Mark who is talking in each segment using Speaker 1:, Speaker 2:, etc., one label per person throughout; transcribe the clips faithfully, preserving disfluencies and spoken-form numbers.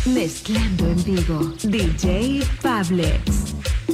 Speaker 1: Mezclando en vivo, D J Pablex.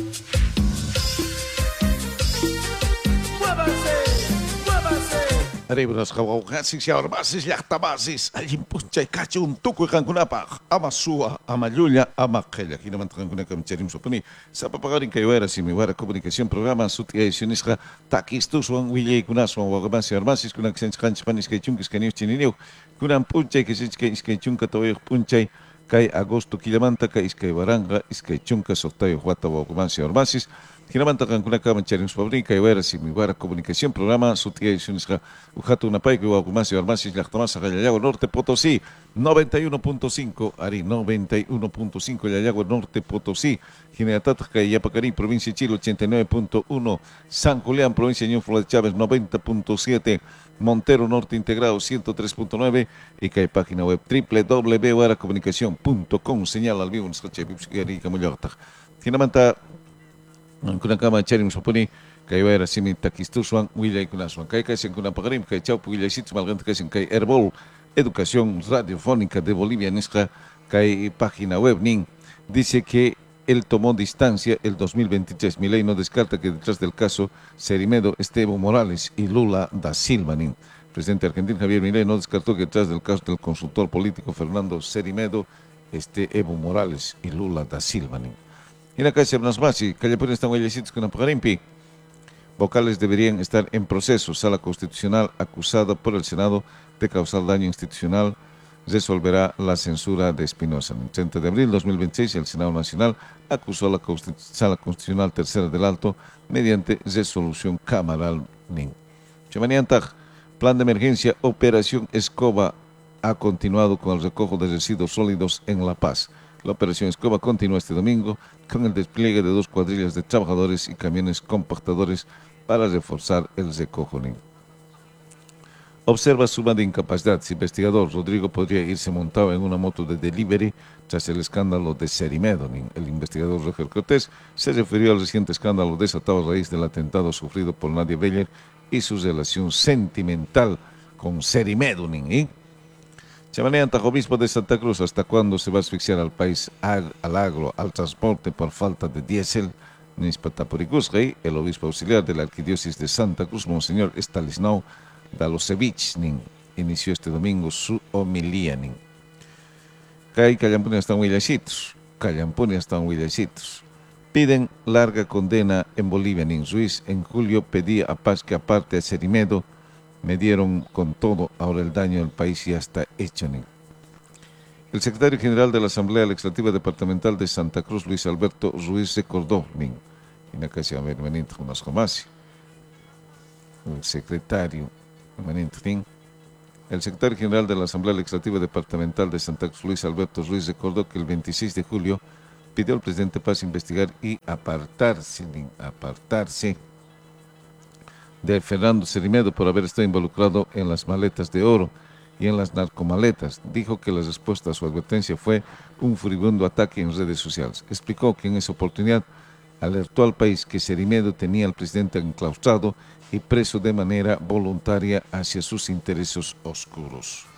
Speaker 2: Arriba hawawhasis yawarmasis llaqtamasis allin p'unchay kachun tukuy qankunapaq ama suwa ama llulla ama qhilla hinamanta qankunaqa charimsupuni sapapaqarin kay wara simi wara comunicación programa suti edicionisqa takistuswan willaykunaswan waqamasi armasis kunan qanchis panis kay chunkis kanius chininiw kunan p'unchay kisinchkay iskay chunka tawayuq p'unchay kay agosto killamanta kay iskay waranqa iskay chunka soqtayuq wata waqamasi armasis hinamanta qankunaqa charimsupuni kay wara simi wara comunicación programa suti edicionisqa Ujatu Napaico, Guacumacio, Armasis, Llaqtamasa, Yayago, Norte, Potosí, noventa y uno punto cinco, Ari, noventa y uno punto cinco, Yayago, Norte, Potosí, Jineatatka, Yapacarí, Provincia de Chile, ochenta y nueve punto uno, San Julián, Provincia de Ñuflo de Chávez, noventa punto siete, Montero Norte Integrado, ciento tres punto nueve, y que hay página web doble u doble u doble u punto waracomunicación punto com, señal al vivo, en Scache, Bipsgari, Camullarta. Jinamanta, Kunakama, Cherim, Soponi, kay wera simi takistuswan willay kunaswan kay kasin kuna pagarim kay chau willaysit malgant kasin kay Herbol Educación Radiofónica de Bolivia nisqa kay página web nin dice que él tomó distancia el dos mil veintitrés. Milei no descarta que detrás del caso Cerimedo esté Evo Morales y Lula da Silva nin. Presidente argentino Javier Milei no descartó que detrás del caso del consultor político Fernando Cerimedo esté Evo Morales y Lula da Silva nin. Y la calle Bnasmasi, calle Puna están willaysitos con pagarimpi. Vocales deberían estar en proceso. Sala Constitucional acusada por el Senado de causar daño institucional resolverá la censura de Espinosa. El treinta de abril de dos mil veintiséis, el Senado Nacional acusó a la Constitu- Sala Constitucional Tercera del Alto mediante resolución camaral. Chemaniantag, plan de emergencia, Operación Escoba ha continuado con el recojo de residuos sólidos en La Paz. La operación Escoba continúa este domingo con el despliegue de dos cuadrillas de trabajadores y camiones compactadores para reforzar el recojo. Observa suma de incapacidad. Investigador Rodrigo podría irse montado en una moto de delivery tras el escándalo de Cerimedo. El investigador Roger Cortés se refirió al reciente escándalo desatado a raíz del atentado sufrido por Nadia Beller y su relación sentimental con Cerimedo. ¿eh? Chamanean Obispo de Santa Cruz, ¿hasta cuándo se va a asfixiar al país, ag, al agro, al transporte por falta de diésel? Nispatapuricusrey, el obispo auxiliar de la arquidiócesis de Santa Cruz, Monseñor Stalisnau Dalosevich, inició este domingo su homilía. Cay Callampuni están huillecitos, Callampuni están huillecitos. Piden larga condena en Bolivia. Nin Ruiz en julio pedía a paz que aparte a Cerimedo, me dieron con todo, ahora el daño del país ya está hecho. El secretario general de la Asamblea Legislativa Departamental de Santa Cruz, Luis Alberto Ruiz, recordó, el secretario, el secretario general de la Asamblea Legislativa Departamental de Santa Cruz, Luis Alberto Ruiz, recordó que el veintiséis de julio pidió al presidente Paz investigar y apartarse, apartarse de Fernando Cerimedo por haber estado involucrado en las maletas de oro y en las narcomaletas. Dijo que la respuesta a su advertencia fue un furibundo ataque en redes sociales. Explicó que en esa oportunidad alertó al país que Cerimedo tenía al presidente enclaustrado y preso de manera voluntaria hacia sus intereses oscuros.